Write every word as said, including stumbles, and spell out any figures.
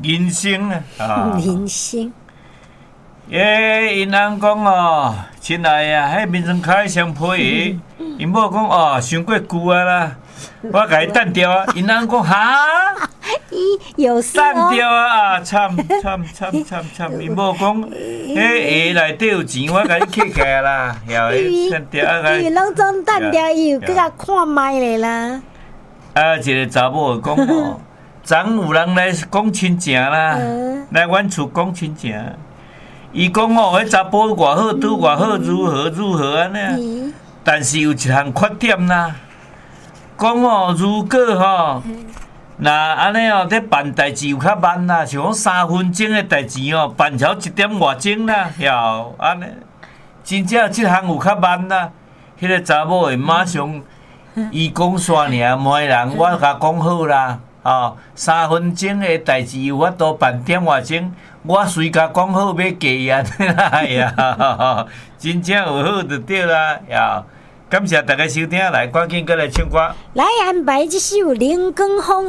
人生啊， 人生。 诶，因翁讲哦，亲爱啊，迄面霜开上配的，因某讲哦，伤过久啊啦，我甲伊等掉啊。因翁讲哈， 伊有事等哦。 掉啊，啊，惨惨惨惨惨！因某讲，迄下内底有钱，我甲你摕起来啦，后伊等掉啊， 伊拢总等掉，伊有搁甲看卖咧啦。 啊，一个查某讲哦，昨有人来讲亲情啦，来阮厝讲亲情。伊讲哦，迄查甫偌好，拄偌好，如何如何安尼，但是有一项缺点啦。讲哦，如果吼，若安尼哦，伫办代志有较慢啦，像讲三分钟的代志哦，办超一点外钟啦，晓安尼，真正即项有较慢啦。迄个查某会马上伊讲煞尔，每人我甲讲好啦。哦，三分钟的代志有法度办点外钟，我随甲讲好要嫁安尼啦呀，真正有好就对啦呀。感谢大家收听，来赶紧过来唱歌。 来安排这首《林更风》。